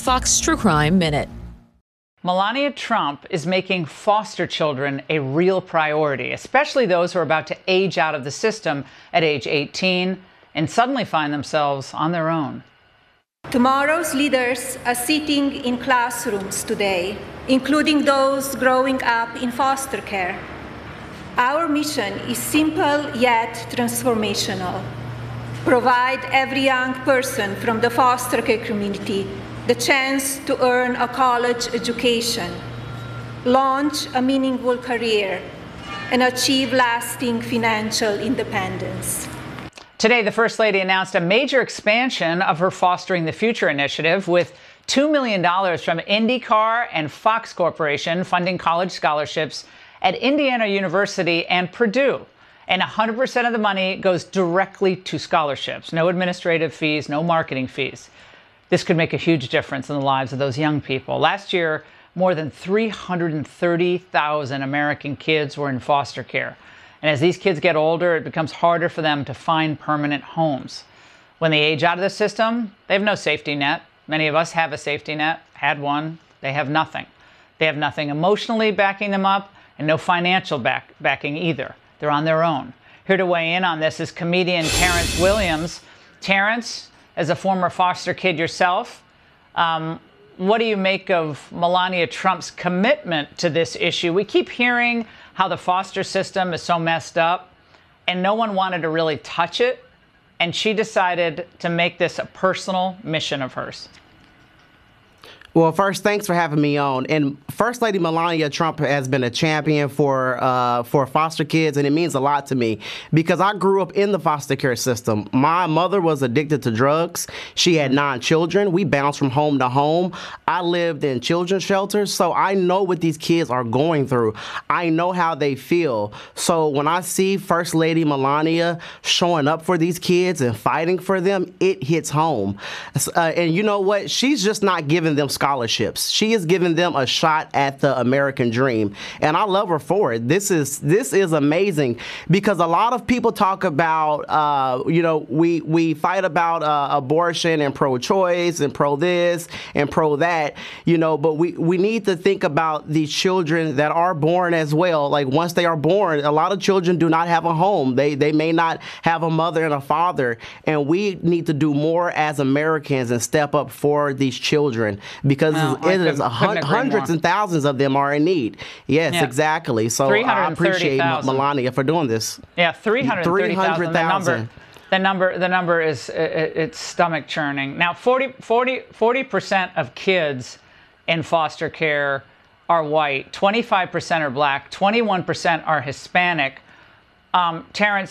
Fox True Crime Minute. Melania Trump is making foster children a real priority, especially those who are about to age out of the system at age 18 and suddenly find themselves on their own. Tomorrow's leaders are sitting in classrooms today, including those growing up in foster care. Our mission is simple yet transformational. Provide every young person from the foster care community the chance to earn a college education, launch a meaningful career, and achieve lasting financial independence. Today, the First Lady announced a major expansion of her Fostering the Future initiative with $2 million from IndyCar and Fox Corporation funding college scholarships at Indiana University and Purdue. And 100% of the money goes directly to scholarships. No administrative fees, no marketing fees. This could make a huge difference in the lives of those young people. Last year, more than 330,000 American kids were in foster care. And as these kids get older, it becomes harder for them to find permanent homes. When they age out of the system, they have no safety net. Many of us have a safety net, had one. They have nothing. They have nothing emotionally backing them up and no financial backing either. They're on their own. Here to weigh in on this is comedian Terrence Williams. Terrence, as a former foster kid yourself, what do you make of Melania Trump's commitment to this issue? We keep hearing how the foster system is so messed up, and no one wanted to really touch it, and she decided to make this a personal mission of hers. Well, first, thanks for having me on. And First Lady Melania Trump has been a champion for foster kids, and it means a lot to me because I grew up in the foster care system. My mother was addicted to drugs. She had 9 children. We bounced from home to home. I lived in children's shelters, so I know what these kids are going through. I know how they feel. So when I see First Lady Melania showing up for these kids and fighting for them, it hits home. And you know what? She's just not giving them scholarships. She is giving them a shot at the American dream, and I love her for it. This is amazing because a lot of people talk about, we fight about abortion and pro-choice and pro-this and pro-that, but we need to think about these children that are born as well. Like once they are born, a lot of children do not have a home. They may not have a mother and a father, and we need to do more as Americans and step up for these children. Because hundreds and thousands of them are in need. Yes, yeah. Exactly. So I appreciate Melania for doing this. Yeah, 330,000. The number is it's stomach churning. Now, 40% of kids in foster care are white, 25% are black, 21% are Hispanic. Terrence,